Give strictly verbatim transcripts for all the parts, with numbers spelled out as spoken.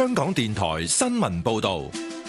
香港電台新聞報道。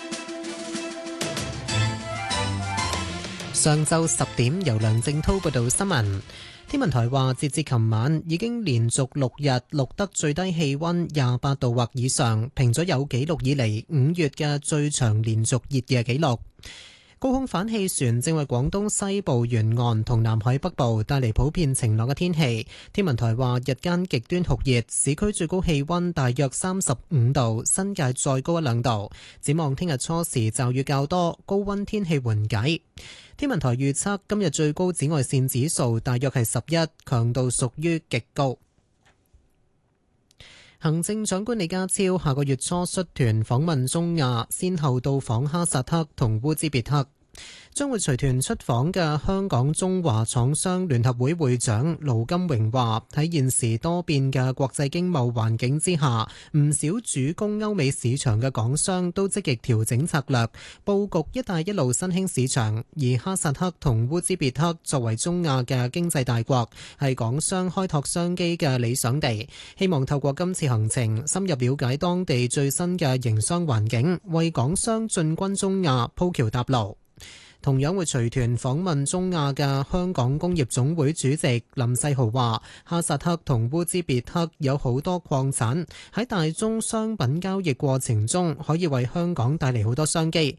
上晝十點，由梁正濤報道新聞。天文台話，截至琴晚，已經連續六日錄得最低氣溫廿八度或以上，平咗有紀錄以嚟五月嘅最長連續熱夜紀錄。高空反氣旋正為廣東西部沿岸同南海北部帶嚟普遍晴朗嘅天氣。天文台話，日間極端酷熱，市區最高氣溫大約三十五度，新界再高一兩度。展望聽日初時驟雨較多，高溫天氣緩解。天文台預測今日最高紫外線指數大約係十一，強度屬於極高。行政長官李家超下個月初率團訪問中亞，先後到訪哈薩克同烏茲別克。將會隨團出訪嘅香港中華廠商聯合會會長盧金榮話：喺現時多變嘅國際經貿環境之下，唔少主攻歐美市場嘅港商都積極調整策略，佈局一帶一路新興市場。而哈薩克同烏茲別克作為中亞嘅經濟大國，係港商開拓商機嘅理想地。希望透過今次行程，深入了解當地最新嘅營商環境，為港商進軍中亞鋪橋搭路。同樣會隨團訪問中亞嘅香港工業總會主席林世豪話：哈薩克同烏茲別克有好多礦產，喺大宗商品交易過程中可以為香港帶嚟好多商機。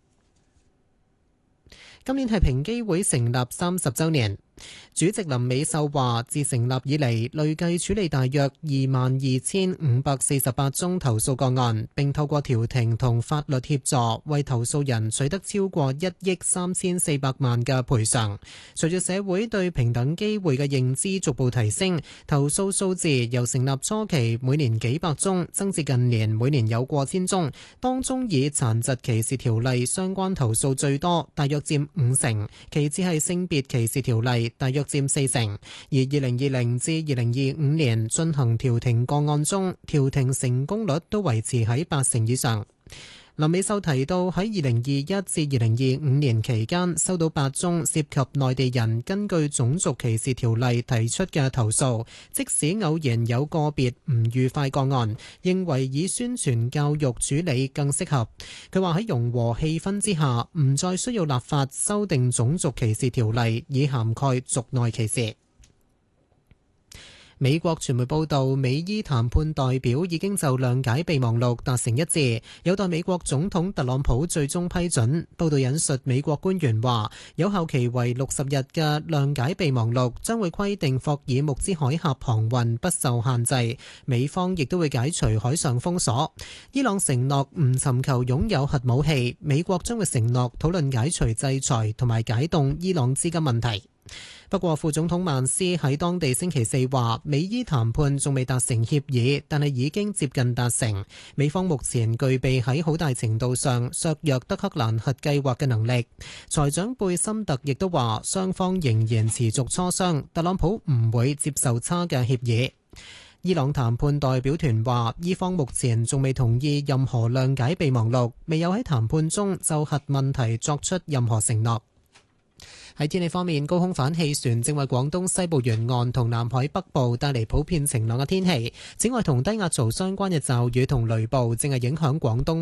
今年係平機會成立三十週年。主席林美秀話：自成立以嚟，累計處理大約二萬二千五百四十八宗投訴個案，並透過調停同法律協助，為投訴人取得超過一億三千四百萬嘅賠償。隨住社會對平等機會嘅認知逐步提升，投訴數字由成立初期每年幾百宗，增至近年每年有過千宗。當中以殘疾歧視條例相關投訴最多，大約佔五成，其次係性別歧視條例，大約佔四成。而二零二零至二零二五年進行調停個案中，調停成功率都維持喺八成以上。林美秀提到，喺二零二一至二零二五年期間，收到八宗涉及內地人根據種族歧視條例提出嘅投訴，即使偶然有個別唔愉快個案，認為以宣傳教育處理更適合。佢話喺融和氣氛之下，唔再需要立法修訂種族歧視條例，以涵蓋族內歧視。美國傳媒報道，美伊談判代表已經就諒解備忘錄達成一致，有待美國總統特朗普最終批准。報道引述美國官員話，有效期為六十日嘅諒解備忘錄將會規定霍爾木茲海峽航運不受限制，美方亦都會解除海上封鎖。伊朗承諾唔尋求擁有核武器，美國將會承諾討論解除制裁同埋解凍伊朗資金問題。不過，副總統曼斯喺當地星期四話，美伊談判仲未達成協議，但係已經接近達成。美方目前具備喺好大程度上削弱德黑蘭核計劃嘅能力。財長貝森特亦都話，雙方仍然持續磋商，特朗普唔會接受差嘅協議。伊朗談判代表團話，伊方目前仲未同意任何諒解備忘錄，未有喺談判中就核問題作出任何承諾。喺天氣方面，高空反氣旋正為廣東西部沿岸同南海北部帶嚟普遍晴朗嘅天氣。此外，同低壓槽相關嘅驟雨同雷暴正係影響廣東。